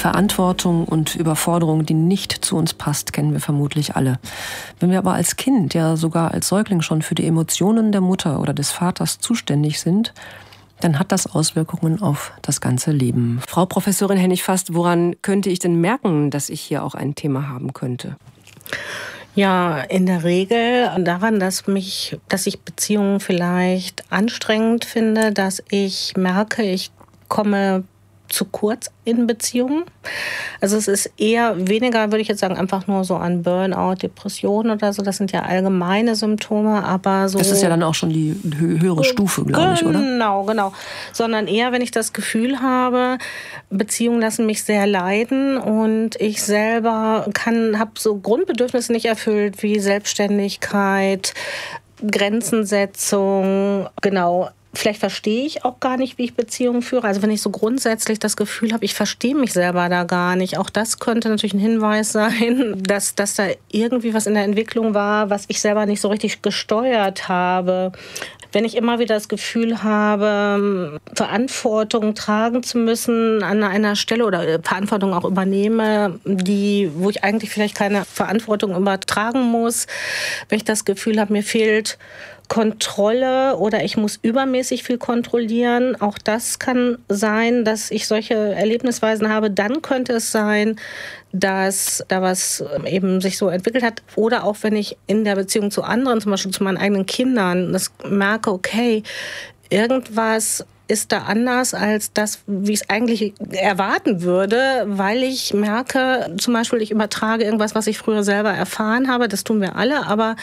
Verantwortung und Überforderung, die nicht zu uns passt, kennen wir vermutlich alle. Wenn wir aber als Kind, ja sogar als Säugling schon für die Emotionen der Mutter oder des Vaters zuständig sind, dann hat das Auswirkungen auf das ganze Leben. Frau Professorin Hennig-Fast, woran könnte ich denn merken, dass ich hier auch ein Thema haben könnte? Ja, in der Regel daran, dass ich Beziehungen vielleicht anstrengend finde, dass ich merke, ich komme zu kurz in Beziehungen. Also es ist eher weniger, würde ich jetzt sagen, einfach nur so an Burnout, Depression oder so. Das sind ja allgemeine Symptome, aber so... Das ist ja dann auch schon die höhere Stufe, glaube ich, oder? Genau. Sondern eher, wenn ich das Gefühl habe, Beziehungen lassen mich sehr leiden und ich selber habe so Grundbedürfnisse nicht erfüllt, wie Selbstständigkeit, Grenzensetzung, genau. Vielleicht verstehe ich auch gar nicht, wie ich Beziehungen führe. Also wenn ich so grundsätzlich das Gefühl habe, ich verstehe mich selber da gar nicht. Auch das könnte natürlich ein Hinweis sein, dass da irgendwie was in der Entwicklung war, was ich selber nicht so richtig gesteuert habe. Wenn ich immer wieder das Gefühl habe, Verantwortung tragen zu müssen an einer Stelle oder Verantwortung auch übernehme, wo ich eigentlich vielleicht keine Verantwortung übertragen muss. Wenn ich das Gefühl habe, mir fehlt Kontrolle oder ich muss übermäßig viel kontrollieren. Auch das kann sein, dass ich solche Erlebnisweisen habe. Dann könnte es sein, dass da was eben sich so entwickelt hat. Oder auch wenn ich in der Beziehung zu anderen, zum Beispiel zu meinen eigenen Kindern, das merke, okay, irgendwas ist da anders als das, wie ich es eigentlich erwarten würde, weil ich merke, zum Beispiel, ich übertrage irgendwas, was ich früher selber erfahren habe, das tun wir alle, aber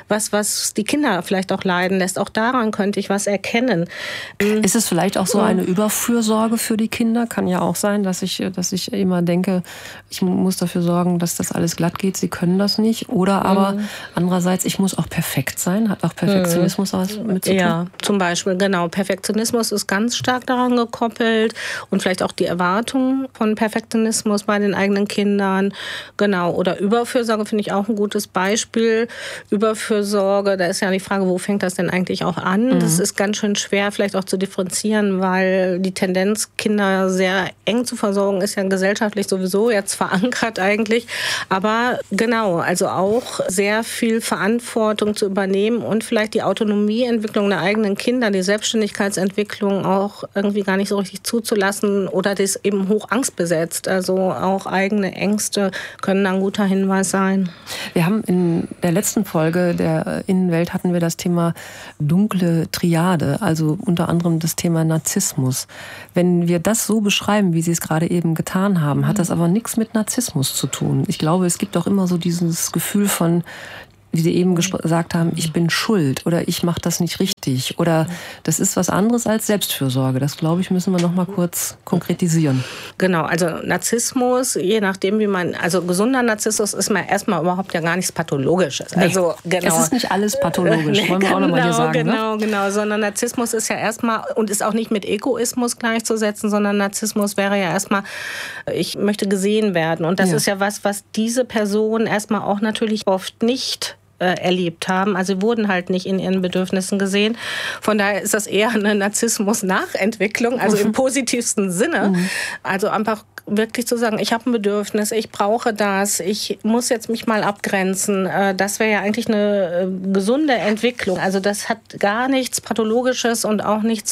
was die Kinder vielleicht auch leiden lässt, auch daran könnte ich was erkennen. Ist es vielleicht auch so eine Überfürsorge für die Kinder? Kann ja auch sein, dass ich immer denke, ich muss dafür sorgen, dass das alles glatt geht, sie können das nicht. Oder aber andererseits, ich muss auch perfekt sein, hat auch Perfektionismus was mit zu tun? Ja, zum Beispiel, genau. Perfektionismus ist ganz stark daran gekoppelt und vielleicht auch die Erwartung von Perfektionismus bei den eigenen Kindern. Genau. Oder Überfürsorge finde ich auch ein gutes Beispiel. Überfürsorge, da ist ja die Frage, wo fängt das denn eigentlich auch an? Das ist ganz schön schwer vielleicht auch zu differenzieren, weil die Tendenz, Kinder sehr eng zu versorgen, ist ja gesellschaftlich sowieso jetzt verankert eigentlich. Aber genau, also auch sehr viel Verantwortung zu übernehmen und vielleicht die Autonomieentwicklung der eigenen Kinder, die Selbstständigkeitsentwicklung auch irgendwie gar nicht so richtig zuzulassen oder das eben hoch angstbesetzt. Also auch eigene Ängste können ein guter Hinweis sein. Wir haben in der letzten Folge der Innenwelt hatten wir das Thema dunkle Triade, also unter anderem das Thema Narzissmus. Wenn wir das so beschreiben, wie Sie es gerade eben getan haben, hat das aber nichts mit Narzissmus zu tun. Ich glaube, es gibt auch immer so dieses Gefühl von, wie Sie eben gesagt haben, ich bin schuld oder ich mache das nicht richtig oder das ist was anderes als Selbstfürsorge. Das, glaube ich, müssen wir noch mal kurz konkretisieren. Genau, also Narzissmus, je nachdem also gesunder Narzissmus ist mal erstmal überhaupt ja gar nichts Pathologisches. Nee, also genau. Es ist nicht alles pathologisch, wollen wir auch noch mal hier sagen. Genau, sondern Narzissmus ist ja erstmal und ist auch nicht mit Egoismus gleichzusetzen, sondern Narzissmus wäre ja erstmal, ich möchte gesehen werden und das ist ja was diese Person erstmal auch natürlich oft nicht erlebt haben. Also sie wurden halt nicht in ihren Bedürfnissen gesehen. Von daher ist das eher eine Narzissmus-Nachentwicklung, also im positivsten Sinne. Also einfach wirklich zu sagen, ich habe ein Bedürfnis, ich brauche das, ich muss jetzt mich mal abgrenzen. Das wäre ja eigentlich eine gesunde Entwicklung. Also das hat gar nichts Pathologisches und auch nichts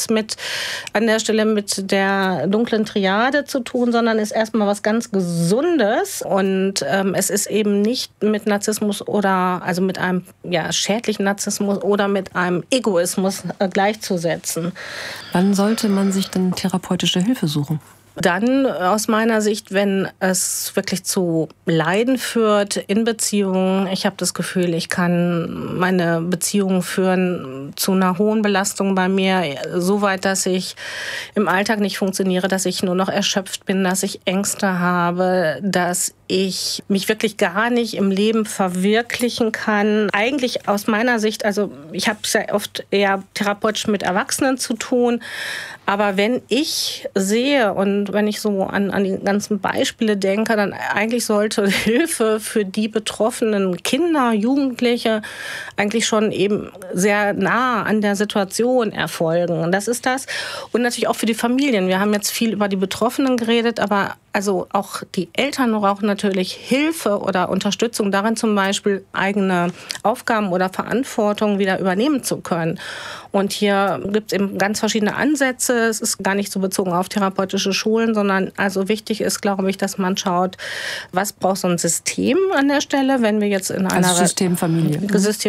an der Stelle mit der dunklen Triade zu tun, sondern ist erstmal was ganz Gesundes und es ist eben nicht mit Narzissmus oder also mit einem schädlichen Narzissmus oder mit einem Egoismus gleichzusetzen. Wann sollte man sich denn therapeutische Hilfe suchen? Dann aus meiner Sicht, wenn es wirklich zu Leiden führt in Beziehungen. Ich habe das Gefühl, ich kann meine Beziehungen führen zu einer hohen Belastung bei mir, so weit, dass ich im Alltag nicht funktioniere, dass ich nur noch erschöpft bin, dass ich Ängste habe, dass ich mich wirklich gar nicht im Leben verwirklichen kann. Eigentlich aus meiner Sicht, also ich habe es ja oft eher therapeutisch mit Erwachsenen zu tun, aber wenn ich sehe und wenn ich so an die ganzen Beispiele denke, dann eigentlich sollte Hilfe für die betroffenen Kinder, Jugendliche eigentlich schon eben sehr nah an der Situation erfolgen. Und das ist das. Und natürlich auch für die Familien. Wir haben jetzt viel über die Betroffenen geredet, aber Also auch die Eltern brauchen natürlich Hilfe oder Unterstützung darin, zum Beispiel eigene Aufgaben oder Verantwortung wieder übernehmen zu können. Und hier gibt es eben ganz verschiedene Ansätze. Es ist gar nicht so bezogen auf therapeutische Schulen, sondern also wichtig ist, glaube ich, dass man schaut, was braucht so ein System an der Stelle, wenn wir jetzt in einer Systemfamilie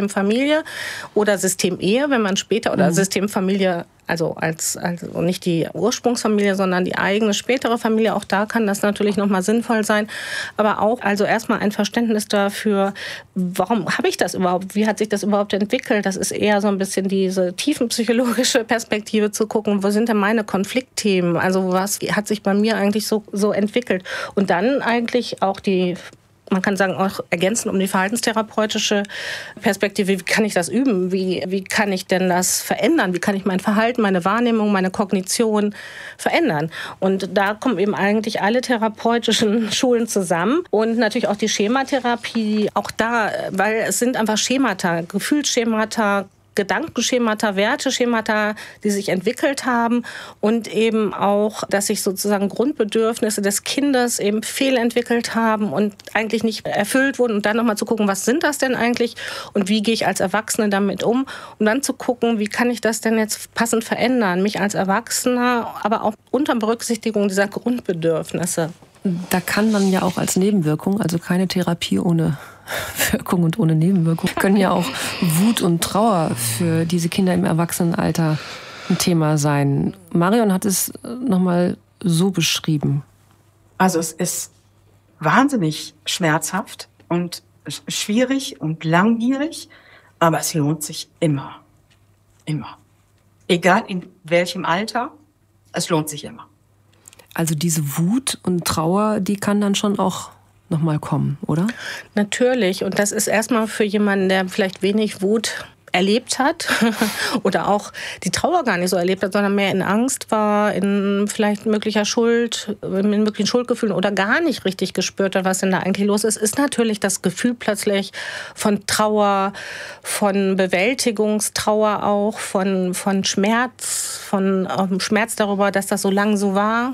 oder Systemehe, wenn man später oder Systemfamilie, also nicht die Ursprungsfamilie, sondern die eigene spätere Familie, auch da kann das natürlich nochmal sinnvoll sein. Aber auch also erstmal ein Verständnis dafür, warum habe ich das überhaupt, wie hat sich das überhaupt entwickelt? Das ist eher so ein bisschen diese tiefenpsychologische Perspektive zu gucken, wo sind denn meine Konfliktthemen? Also was hat sich bei mir eigentlich so entwickelt? Und dann eigentlich auch man kann sagen, auch ergänzend um die verhaltenstherapeutische Perspektive. Wie kann ich das üben? Wie kann ich denn das verändern? Wie kann ich mein Verhalten, meine Wahrnehmung, meine Kognition verändern? Und da kommen eben eigentlich alle therapeutischen Schulen zusammen und natürlich auch die Schematherapie. Auch da, weil es sind einfach Schemata, Gefühlsschemata, Gedankenschemata, Werteschemata, die sich entwickelt haben und eben auch, dass sich sozusagen Grundbedürfnisse des Kindes eben fehlentwickelt haben und eigentlich nicht erfüllt wurden und dann nochmal zu gucken, was sind das denn eigentlich und wie gehe ich als Erwachsene damit um und dann zu gucken, wie kann ich das denn jetzt passend verändern, mich als Erwachsener, aber auch unter Berücksichtigung dieser Grundbedürfnisse. Da kann man ja auch als Nebenwirkung, also keine Therapie ohne Wirkung und ohne Nebenwirkung, können ja auch Wut und Trauer für diese Kinder im Erwachsenenalter ein Thema sein. Marion hat es nochmal so beschrieben. Also es ist wahnsinnig schmerzhaft und schwierig und langwierig, aber es lohnt sich immer. Immer. Egal in welchem Alter, es lohnt sich immer. Also diese Wut und Trauer, die kann dann schon auch nochmal kommen, oder? Natürlich. Und das ist erstmal für jemanden, der vielleicht wenig Wut erlebt hat oder auch die Trauer gar nicht so erlebt hat, sondern mehr in Angst war, in vielleicht möglicher Schuld, in möglichen Schuldgefühlen oder gar nicht richtig gespürt hat, was denn da eigentlich los ist, ist natürlich das Gefühl plötzlich von Trauer, von Bewältigungstrauer auch, von Schmerz, von Schmerz darüber, dass das so lang so war.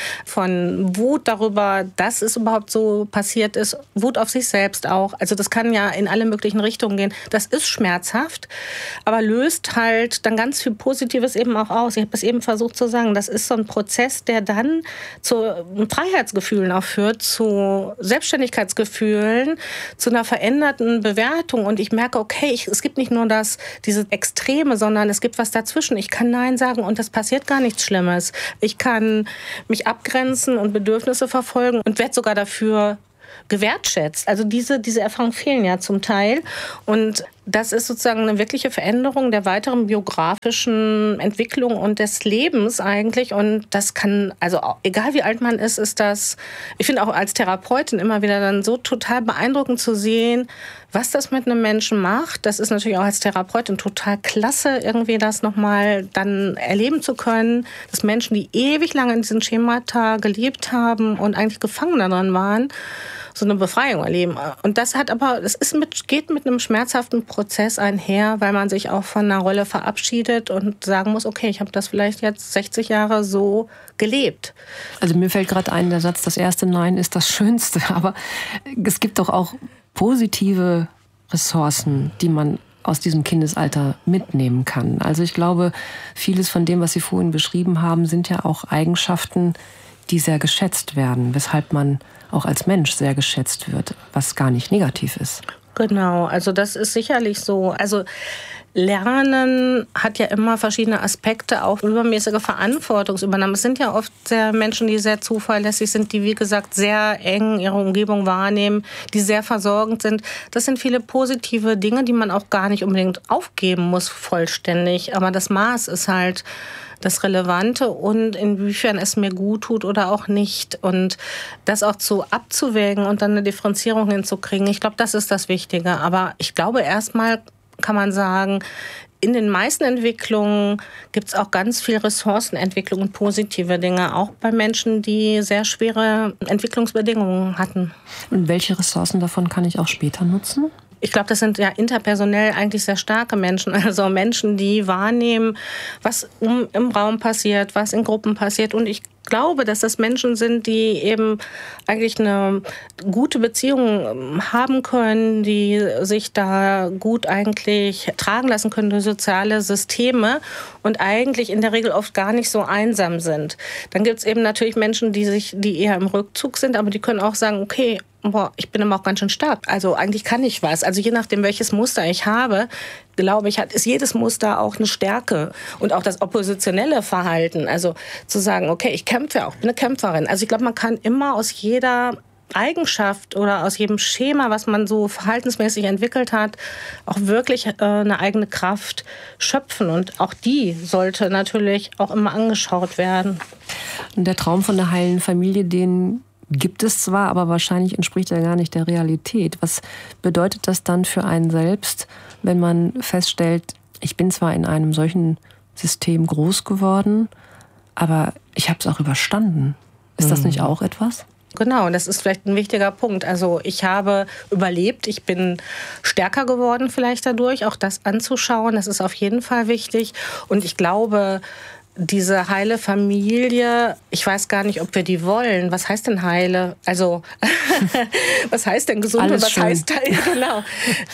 Von Wut darüber, dass es überhaupt so passiert ist, Wut auf sich selbst auch. Also das kann ja in alle möglichen Richtungen gehen. Das ist schmerzhaft, aber löst halt dann ganz viel Positives eben auch aus. Ich habe es eben versucht zu sagen, das ist so ein Prozess, der dann zu Freiheitsgefühlen auch führt, zu Selbstständigkeitsgefühlen, zu einer veränderten Bewertung. Und ich merke, okay, es gibt nicht nur diese Extreme, sondern es gibt was dazwischen. Ich kann Nein sagen und es passiert gar nichts Schlimmes. Ich kann mich abgrenzen und Bedürfnisse verfolgen und werde sogar dafür gewertschätzt. Also diese Erfahrungen fehlen ja zum Teil. Und das ist sozusagen eine wirkliche Veränderung der weiteren biografischen Entwicklung und des Lebens eigentlich. Und das kann, also egal wie alt man ist das, ich finde auch als Therapeutin immer wieder dann so total beeindruckend zu sehen, was das mit einem Menschen macht. Das ist natürlich auch als Therapeutin total klasse, irgendwie das nochmal dann erleben zu können, dass Menschen, die ewig lange in diesen Schemata gelebt haben und eigentlich gefangen daran waren, so eine Befreiung erleben. Und das geht mit einem schmerzhaften Prozess einher, weil man sich auch von einer Rolle verabschiedet und sagen muss, okay, ich habe das vielleicht jetzt 60 Jahre so gelebt. Also mir fällt gerade ein, der Satz, das erste Nein ist das Schönste. Aber es gibt doch auch positive Ressourcen, die man aus diesem Kindesalter mitnehmen kann. Also ich glaube, vieles von dem, was Sie vorhin beschrieben haben, sind ja auch Eigenschaften, die sehr geschätzt werden, weshalb man auch als Mensch sehr geschätzt wird, was gar nicht negativ ist. Genau, also das ist sicherlich so. Also Lernen hat ja immer verschiedene Aspekte, auch übermäßige Verantwortungsübernahme. Es sind ja oft sehr Menschen, die sehr zuverlässig sind, die, wie gesagt, sehr eng ihre Umgebung wahrnehmen, die sehr versorgend sind. Das sind viele positive Dinge, die man auch gar nicht unbedingt aufgeben muss vollständig. Aber das Maß ist halt das Relevante und inwiefern es mir gut tut oder auch nicht. Und das auch abzuwägen und dann eine Differenzierung hinzukriegen, ich glaube, das ist das Wichtige. Aber ich glaube, erstmal kann man sagen, in den meisten Entwicklungen gibt es auch ganz viel Ressourcenentwicklung und positive Dinge, auch bei Menschen, die sehr schwere Entwicklungsbedingungen hatten. Und welche Ressourcen davon kann ich auch später nutzen? Ich glaube, das sind ja interpersonell eigentlich sehr starke Menschen. Also Menschen, die wahrnehmen, was im Raum passiert, was in Gruppen passiert. Und ich glaube, dass das Menschen sind, die eben eigentlich eine gute Beziehung haben können, die sich da gut eigentlich tragen lassen können durch soziale Systeme und eigentlich in der Regel oft gar nicht so einsam sind. Dann gibt es eben natürlich Menschen, die eher im Rückzug sind, aber die können auch sagen, okay, boah, ich bin aber auch ganz schön stark. Also eigentlich kann ich was. Also je nachdem, welches Muster ich habe, glaube ich, ist jedes Muster auch eine Stärke. Und auch das oppositionelle Verhalten. Also zu sagen, okay, ich kämpfe auch, bin eine Kämpferin. Also ich glaube, man kann immer aus jeder Eigenschaft oder aus jedem Schema, was man so verhaltensmäßig entwickelt hat, auch wirklich eine eigene Kraft schöpfen. Und auch die sollte natürlich auch immer angeschaut werden. Und der Traum von der heilen Familie, den gibt es zwar, aber wahrscheinlich entspricht er gar nicht der Realität. Was bedeutet das dann für einen selbst, wenn man feststellt, ich bin zwar in einem solchen System groß geworden, aber ich habe es auch überstanden. Ist das nicht auch etwas? Genau, das ist vielleicht ein wichtiger Punkt. Also ich habe überlebt, ich bin stärker geworden vielleicht dadurch, auch das anzuschauen, das ist auf jeden Fall wichtig. Und ich glaube, diese heile Familie, ich weiß gar nicht, ob wir die wollen. Was heißt denn heile? Also, was heißt denn gesund alles und was schön. heißt da, genau.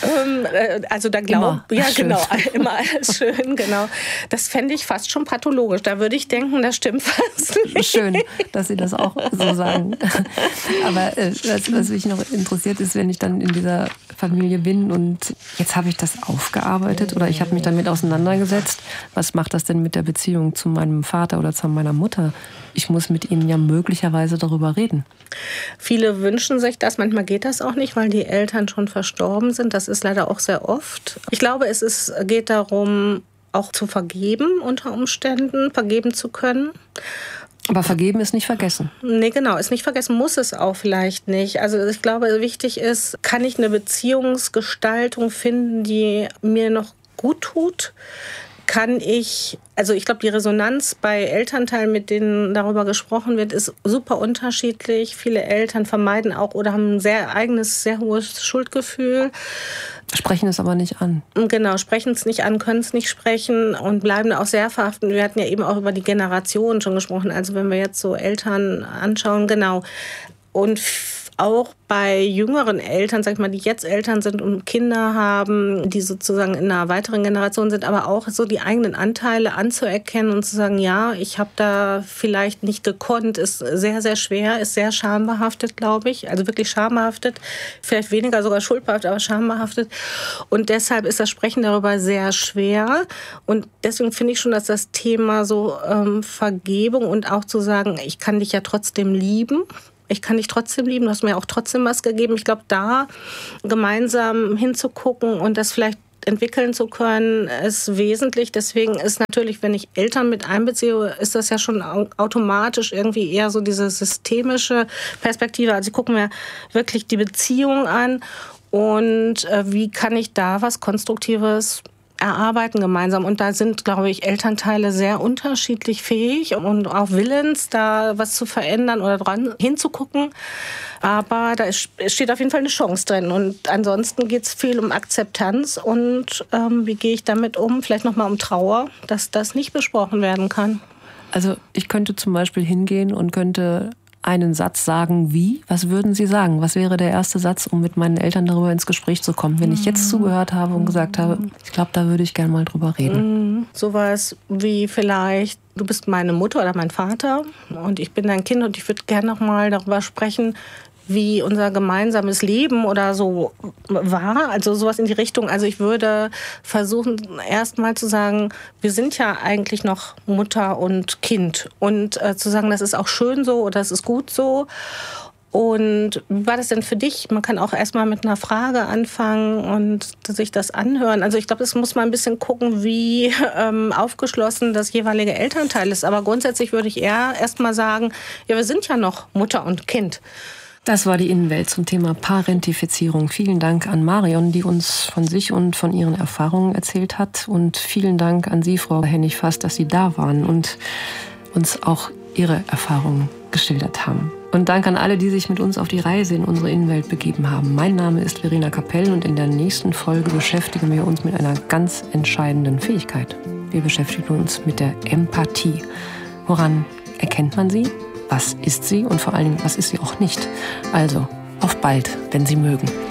Also da glauben, ja schön. Genau, immer alles schön, genau. Das fände ich fast schon pathologisch. Da würde ich denken, das stimmt fast nicht. Schön, dass Sie das auch so sagen. Aber was mich noch interessiert ist, wenn ich dann in dieser Familie bin und jetzt habe ich das aufgearbeitet oder ich habe mich damit auseinandergesetzt. Was macht das denn mit der Beziehung zu meinem Vater oder zu meiner Mutter? Ich muss mit ihnen ja möglicherweise darüber reden. Viele wünschen sich das, manchmal geht das auch nicht, weil die Eltern schon verstorben sind. Das ist leider auch sehr oft. Ich glaube, geht darum, auch zu vergeben unter Umständen, vergeben zu können. Aber vergeben ist nicht vergessen. Nee, genau, ist nicht vergessen, muss es auch vielleicht nicht. Also ich glaube, wichtig ist, kann ich eine Beziehungsgestaltung finden, die mir noch gut tut? Ich glaube, die Resonanz bei Elternteilen, mit denen darüber gesprochen wird, ist super unterschiedlich. Viele Eltern vermeiden auch oder haben ein sehr eigenes, sehr hohes Schuldgefühl. Sprechen es aber nicht an. Genau, sprechen es nicht an, können es nicht sprechen und bleiben da auch sehr verhaftet. Wir hatten ja eben auch über die Generationen schon gesprochen. Also wenn wir jetzt so Eltern anschauen, genau. Und auch bei jüngeren Eltern, sag ich mal, die jetzt Eltern sind und Kinder haben, die sozusagen in einer weiteren Generation sind, aber auch so die eigenen Anteile anzuerkennen und zu sagen, ja, ich habe da vielleicht nicht gekonnt, ist sehr, sehr schwer, ist sehr schambehaftet, glaube ich. Also wirklich schambehaftet, vielleicht weniger sogar schuldbehaftet, aber schambehaftet. Und deshalb ist das Sprechen darüber sehr schwer. Und deswegen finde ich schon, dass das Thema so Vergebung und auch zu sagen, ich kann dich ja trotzdem lieben, ich kann dich trotzdem lieben, du hast mir auch trotzdem was gegeben. Ich glaube, da gemeinsam hinzugucken und das vielleicht entwickeln zu können, ist wesentlich. Deswegen ist natürlich, wenn ich Eltern mit einbeziehe, ist das ja schon automatisch irgendwie eher so diese systemische Perspektive. Also ich gucke mir wirklich die Beziehung an und wie kann ich da was Konstruktives erarbeiten gemeinsam. Und da sind, glaube ich, Elternteile sehr unterschiedlich fähig und auch willens, da was zu verändern oder dran hinzugucken. Aber da steht auf jeden Fall eine Chance drin. Und ansonsten geht es viel um Akzeptanz und wie gehe ich damit um? Vielleicht nochmal um Trauer, dass das nicht besprochen werden kann. Also ich könnte zum Beispiel hingehen und könnte einen Satz sagen, wie? Was würden Sie sagen? Was wäre der erste Satz, um mit meinen Eltern darüber ins Gespräch zu kommen? Wenn ich jetzt zugehört habe und gesagt habe, ich glaube, da würde ich gerne mal drüber reden. Sowas wie vielleicht, du bist meine Mutter oder mein Vater und ich bin dein Kind und ich würde gerne noch mal darüber sprechen, wie unser gemeinsames Leben oder so war, also sowas in die Richtung. Also ich würde versuchen, erst mal zu sagen, wir sind ja eigentlich noch Mutter und Kind und zu sagen, das ist auch schön so oder das ist gut so. Und wie war das denn für dich? Man kann auch erst mal mit einer Frage anfangen und sich das anhören. Also ich glaube, das muss man ein bisschen gucken, wie aufgeschlossen das jeweilige Elternteil ist. Aber grundsätzlich würde ich eher erst mal sagen, ja, wir sind ja noch Mutter und Kind. Das war die Innenwelt zum Thema Parentifizierung. Vielen Dank an Marion, die uns von sich und von ihren Erfahrungen erzählt hat. Und vielen Dank an Sie, Frau Hennig-Fass, dass Sie da waren und uns auch Ihre Erfahrungen geschildert haben. Und Dank an alle, die sich mit uns auf die Reise in unsere Innenwelt begeben haben. Mein Name ist Verena Kapell und in der nächsten Folge beschäftigen wir uns mit einer ganz entscheidenden Fähigkeit. Wir beschäftigen uns mit der Empathie. Woran erkennt man sie? Was ist sie? Und vor allen Dingen, was ist sie auch nicht? Also, auf bald, wenn Sie mögen.